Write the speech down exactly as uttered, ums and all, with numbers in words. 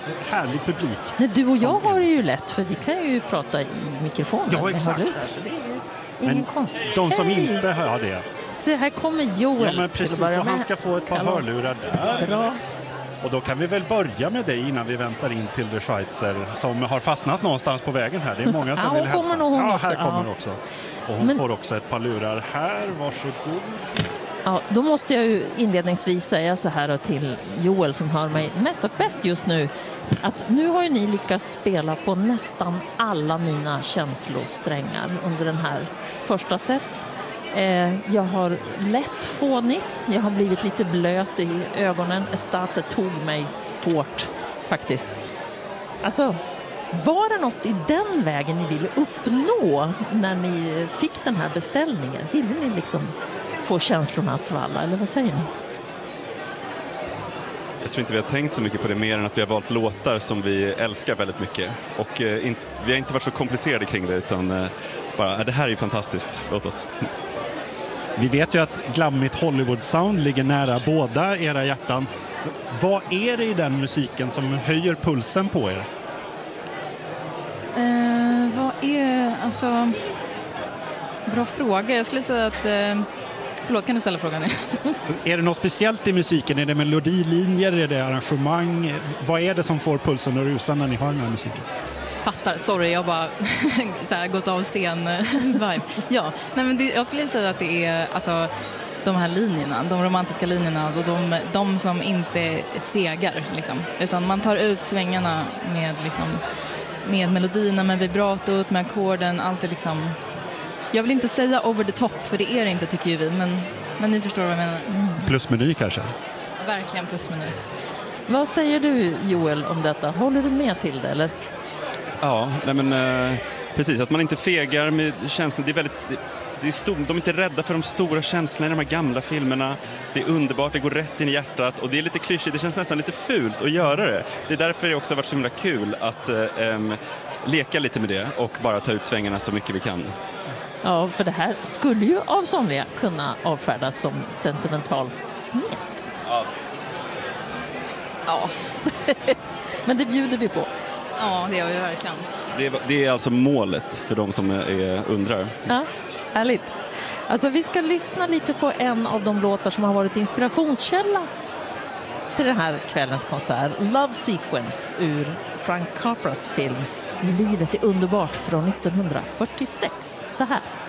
härlig publik. Nej, du och jag har det ju lätt, för vi kan ju prata i mikrofonen. Ja, exakt. Ingen konst. De som Hej! inte hör det. Se, här kommer Joel. Ja, men precis, så han ska få ett par Kalas. hörlurar där. Bra. Och då kan vi väl börja med dig innan vi väntar in till de Schweitzer som har fastnat någonstans på vägen här. Det är många som Ja, vill hon hälsa. kommer nog hon ja, också. här kommer Ja. också. Och hon Men- får också ett par lurar här. Varsågod. Ja, då måste jag ju inledningsvis säga så här till Joel som hör mig mest och bäst just nu, att nu har ju ni lyckats spela på nästan alla mina känslosträngar under den här första set. Eh, jag har lätt fånigt, jag har blivit lite blöt i ögonen. Estate tog mig hårt faktiskt. Alltså, var det något i den vägen ni ville uppnå när ni fick den här beställningen? Ville ni liksom få känslorna att svalla, eller vad säger ni? Jag tror inte vi har tänkt så mycket på det mer än att vi har valt låtar som vi älskar väldigt mycket. Och eh, inte, vi har inte varit så komplicerade kring det, utan eh, bara, det här är ju fantastiskt, låt oss. Vi vet ju att glammigt Hollywood-sound ligger nära båda era hjärtan. Vad är det i den musiken som höjer pulsen på er? Eh, vad är, alltså, bra fråga. Jag skulle säga att, eh, förlåt, kan du ställa frågan nu? Är det något speciellt i musiken? Är det melodilinjer? Är det arrangemang? Vad är det som får pulsen att rusa när ni har den här musiken? Fattar, sorry, jag har bara så här, gått av scen-vibe. Ja, nej, men det, jag skulle säga att det är alltså, de här linjerna, de romantiska linjerna och de, de som inte fegar, liksom. Utan man tar ut svängarna med, liksom, med melodierna, med vibratot, med ackorden, allt är liksom... Jag vill inte säga over the top, för det är det inte, tycker ju vi, men, men ni förstår vad jag menar. Plusmeny kanske? Verkligen plusmeny. Vad säger du, Joel, om detta? Håller du med till det, eller? Ja, nej men, eh, precis, att man inte fegar med känslor. Det är väldigt, det, det är stor, de är inte rädda för de stora känslorna i de här gamla filmerna. Det är underbart, det går rätt in i hjärtat och det är lite klyschigt, det känns nästan lite fult att göra det. Det är därför det också har varit så himla kul att eh, eh, leka lite med det och bara ta ut svängarna så mycket vi kan. Ja, för det här skulle ju av somliga kunna avfärdas som sentimentalt smet. Ja. Ja, Men det bjuder vi på. ja det gör vi verkligen. Det är, det är alltså målet för de som är, undrar. Ja, härligt. Alltså, vi ska lyssna lite på en av de låtar som har varit inspirationskälla till den här kvällens konsert. Love Sequence ur Frank Capras film Livet är underbart från nittonhundrafyrtiosex. Så här.